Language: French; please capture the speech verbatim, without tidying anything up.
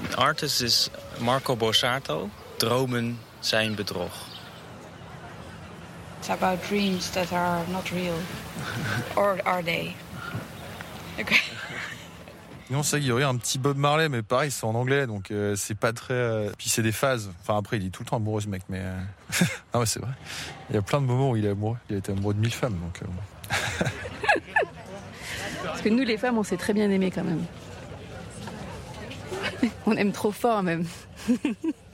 Artist is Marco Borsato. Dromen zijn bedrog. It's about dreams that are not real. Or are they? Okay. Non, c'est vrai qu'il y aurait un petit Bob Marley, mais pareil, c'est en anglais, donc euh, c'est pas très... Euh... Puis c'est des phases. Enfin, après, il est tout le temps amoureux, ce mec, mais... Euh... non, mais c'est vrai. Il y a plein de moments où il est amoureux. Il a été amoureux de mille femmes, donc... Euh... Parce que nous, les femmes, on s'est très bien aimés, quand même. On aime trop fort, même.